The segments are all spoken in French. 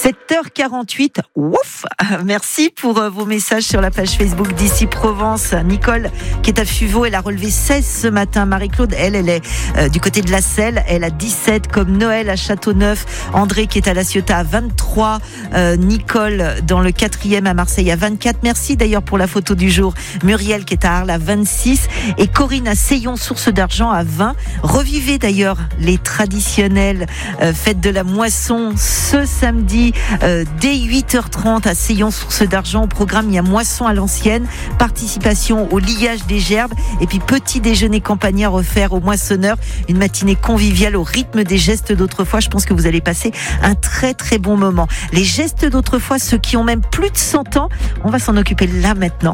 7h48. Ouf. Merci pour vos messages sur la page Facebook d'Ici Provence. Nicole, qui est à Fuveau, elle a relevé 16 ce matin. Marie-Claude, elle est du côté de la Selle. Elle a 17, comme Noël à Châteauneuf. André, qui est à La Ciotat, à 23. Nicole, dans le 4e à Marseille, à 24. Merci d'ailleurs pour la photo du jour. Muriel, qui est à Arles, à 26. Et Corinne à Seyon, source d'argent, à 20. Revivez d'ailleurs les traditionnelles fêtes de la moisson ce samedi dès 8h30 à Seyon, source d'argent. Au programme, il y a moisson à l'ancienne, participation au liage des gerbes et puis petit déjeuner campagnard offert aux moissonneurs. Une matinée conviviale au rythme des gestes d'autrefois. Je pense que vous allez passer un très très bon moment. Les gestes d'autrefois, ceux qui ont même plus de 100 ans, on va s'en occuper là maintenant.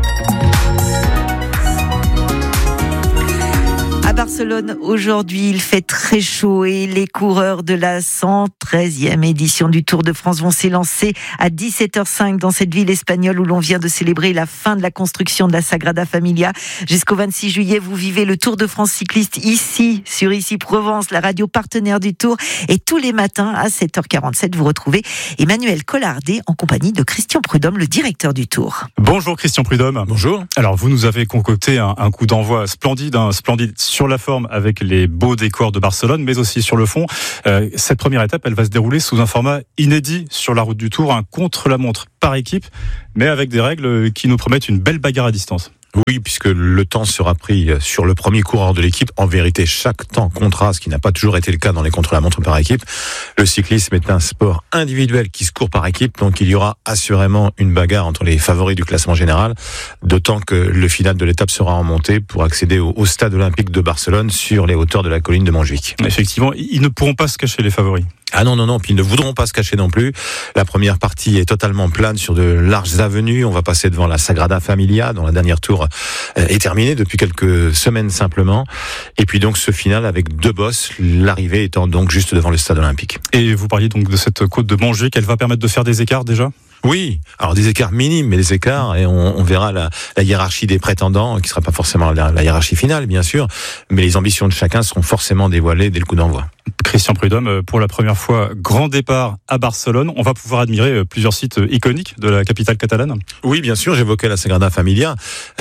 À Barcelone, aujourd'hui, il fait très chaud et les coureurs de la 113e édition du Tour de France vont s'élancer à 17h05 dans cette ville espagnole où l'on vient de célébrer la fin de la construction de la Sagrada Familia. Jusqu'au 26 juillet, vous vivez le Tour de France cycliste ici, sur Ici Provence, la radio partenaire du Tour. Et tous les matins, à 7h47, vous retrouvez Emmanuel Collardet en compagnie de Christian Prudhomme, le directeur du Tour. Bonjour Christian Prudhomme. Bonjour. Alors vous nous avez concocté un coup d'envoi splendide sur la forme avec les beaux décors de Barcelone, mais aussi sur le fond. Cette première étape, elle va se dérouler sous un format inédit sur la route du Tour, un contre-la-montre par équipe, mais avec des règles qui nous promettent une belle bagarre à distance. Oui, puisque le temps sera pris sur le premier coureur de l'équipe. En vérité, chaque temps comptera, ce qui n'a pas toujours été le cas dans les contre-la-montre par équipe. Le cyclisme est un sport individuel qui se court par équipe, donc il y aura assurément une bagarre entre les favoris du classement général, d'autant que le final de l'étape sera en montée pour accéder au stade olympique de Barcelone sur les hauteurs de la colline de Montjuïc. Effectivement, ils ne pourront pas se cacher, les favoris. Ah non, puis ils ne voudront pas se cacher non plus. La première partie est totalement plane sur de larges avenues. On va passer devant la Sagrada Familia, dont la dernière tour est terminée depuis quelques semaines simplement. Et puis donc ce final avec deux bosses, l'arrivée étant donc juste devant le stade olympique. Et vous parliez donc de cette côte de Montjuïc, elle va permettre de faire des écarts déjà ? Oui, alors des écarts minimes, mais des écarts, et on verra la hiérarchie des prétendants, qui sera pas forcément la hiérarchie finale, bien sûr, mais les ambitions de chacun seront forcément dévoilées dès le coup d'envoi. Christian Prudhomme, pour la première fois, grand départ à Barcelone. On va pouvoir admirer plusieurs sites iconiques de la capitale catalane. Oui, bien sûr, j'évoquais la Sagrada Familia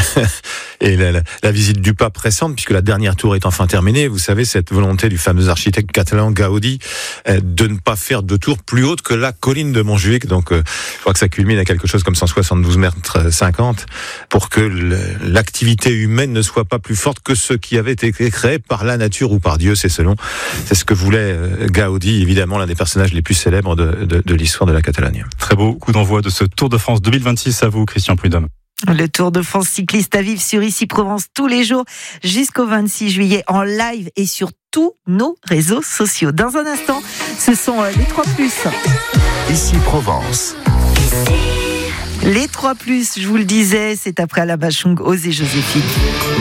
et la visite du pape récente, puisque la dernière tour est enfin terminée. Vous savez, cette volonté du fameux architecte catalan Gaudi de ne pas faire de tour plus haute que la colline de Montjuïc. Donc, je crois que ça culmine à quelque chose comme 172 mètres 50 pour que l'activité humaine ne soit pas plus forte que ce qui avait été créé par la nature ou par Dieu, c'est ce que voulait Gaudi, évidemment l'un des personnages les plus célèbres de l'histoire de la Catalogne. Très beau coup d'envoi de ce Tour de France 2026 à vous, Christian Prudhomme. Le Tour de France cycliste à vivre sur Ici Provence tous les jours jusqu'au 26 juillet en live et sur tous nos réseaux sociaux. Dans un instant, ce sont les 3+. Ici Provence. Les 3+, je vous le disais, c'est après Alabachung, Ose et Joséphine.